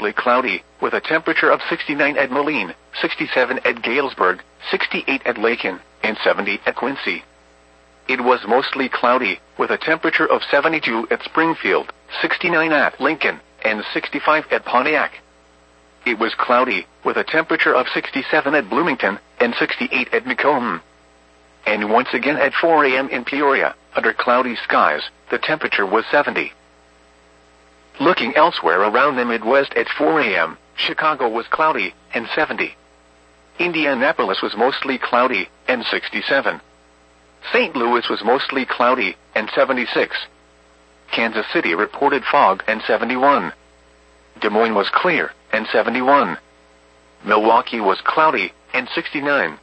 partly cloudy, with a temperature of 69 at Moline, 67 at Galesburg, 68 at Lakin, and 70 at Quincy. It was mostly cloudy, with a temperature of 72 at Springfield, 69 at Lincoln, and 65 at Pontiac. It was cloudy, with a temperature of 67 at Bloomington, and 68 at Macomb. And once again at 4 a.m. in Peoria, under cloudy skies, the temperature was 70. Looking elsewhere around the Midwest at 4 a.m., Chicago was cloudy, and 70. Indianapolis was mostly cloudy, and 67. St. Louis was mostly cloudy, and 76. Kansas City reported fog, and 71. Des Moines was clear, and 71. Milwaukee was cloudy, and 69.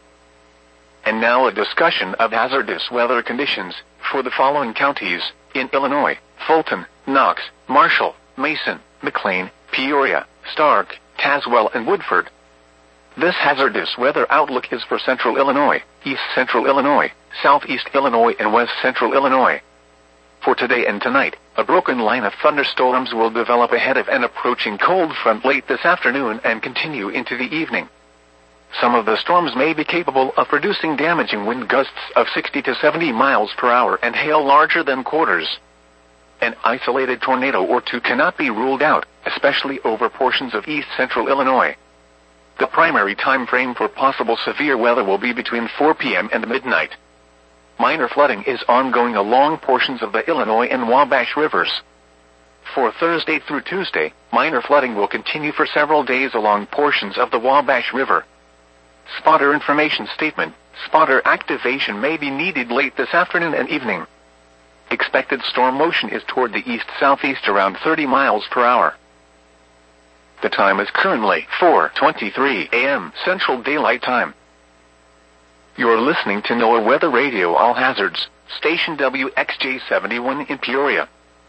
And now a discussion of hazardous weather conditions for the following counties in Illinois: Fulton, Knox, Marshall, Mason, McLean, Peoria, Stark, Tazewell, and Woodford. This hazardous weather outlook is for Central Illinois, East Central Illinois, Southeast Illinois, and West Central Illinois. For today and tonight, a broken line of thunderstorms will develop ahead of an approaching cold front late this afternoon and continue into the evening. Some of the storms may be capable of producing damaging wind gusts of 60 to 70 miles per hour and hail larger than quarters. An isolated tornado or two cannot be ruled out, especially over portions of East Central Illinois. The primary time frame for possible severe weather will be between 4 p.m. and midnight. Minor flooding is ongoing along portions of the Illinois and Wabash rivers. For Thursday through Tuesday, minor flooding will continue for several days along portions of the Wabash River. Spotter information statement: spotter activation may be needed late this afternoon and evening. Expected storm motion is toward the east-southeast around 30 miles per hour. The time is currently 4:23 a.m. Central Daylight Time. You're listening to NOAA Weather Radio All Hazards, station WXJ71 in Peoria.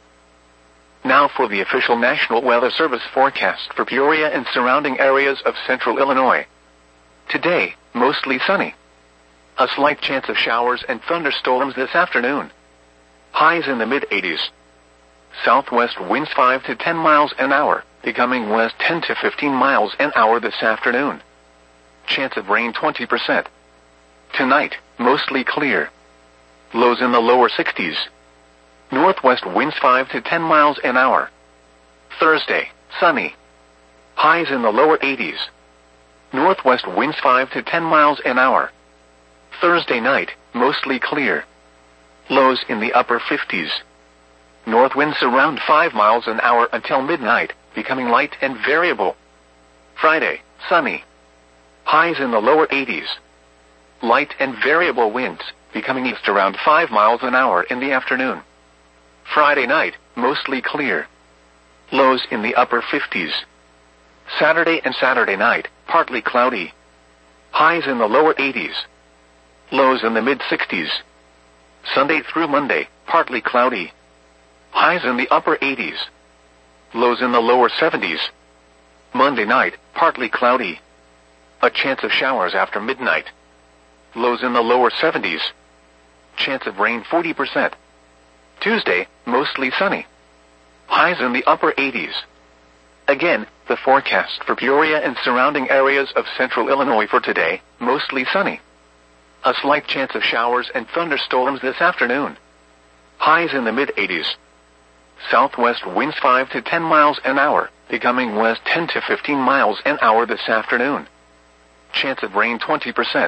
Now for the official National Weather Service forecast for Peoria and surrounding areas of Central Illinois. Today, mostly sunny. A slight chance of showers and thunderstorms this afternoon. Highs in the mid-80s. Southwest winds 5 to 10 miles an hour, becoming west 10 to 15 miles an hour this afternoon. Chance of rain 20%. Tonight, mostly clear. Lows in the lower 60s. Northwest winds 5 to 10 miles an hour. Thursday, sunny. Highs in the lower 80s. Northwest winds 5 to 10 miles an hour. Thursday night, mostly clear. Lows in the upper 50s. North winds around 5 miles an hour until midnight, becoming light and variable. Friday, sunny. Highs in the lower 80s. Light and variable winds, becoming east around 5 miles an hour in the afternoon. Friday night, mostly clear. Lows in the upper 50s. Saturday and Saturday night, partly cloudy. Highs in the lower 80s. Lows in the mid-60s. Sunday through Monday, partly cloudy. Highs in the upper 80s. Lows in the lower 70s. Monday night, partly cloudy. A chance of showers after midnight. Lows in the lower 70s. Chance of rain 40%. Tuesday, mostly sunny. Highs in the upper 80s. Again, the forecast for Peoria and surrounding areas of Central Illinois for today, mostly sunny. A slight chance of showers and thunderstorms this afternoon. Highs in the mid-80s. Southwest winds 5 to 10 miles an hour, becoming west 10 to 15 miles an hour this afternoon. Chance of rain 20%.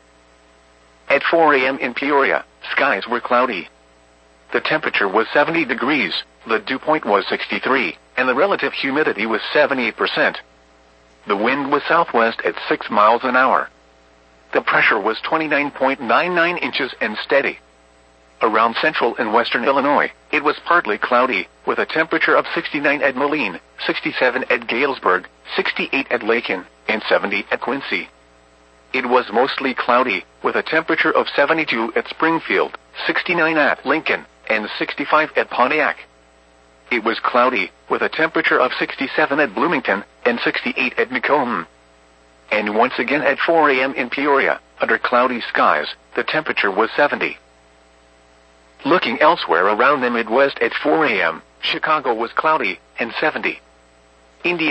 At 4 a.m. in Peoria, skies were cloudy. The temperature was 70 degrees, the dew point was 63, and the relative humidity was 78%. The wind was southwest at 6 miles an hour. The pressure was 29.99 inches and steady. Around central and western Illinois, it was partly cloudy, with a temperature of 69 at Moline, 67 at Galesburg, 68 at Lakin, and 70 at Quincy. It was mostly cloudy, with a temperature of 72 at Springfield, 69 at Lincoln, and 65 at Pontiac. It was cloudy, with a temperature of 67 at Bloomington, and 68 at Macomb. And once again at 4 a.m. in Peoria, under cloudy skies, the temperature was 70. Looking elsewhere around the Midwest at 4 a.m., Chicago was cloudy, and 70. Indiana